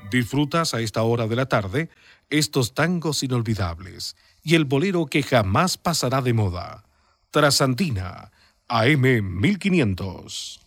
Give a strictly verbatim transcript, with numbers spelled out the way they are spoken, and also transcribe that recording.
Disfrutas a esta hora de la tarde estos tangos inolvidables y el bolero que jamás pasará de moda. Trasandina, A M mil quinientos.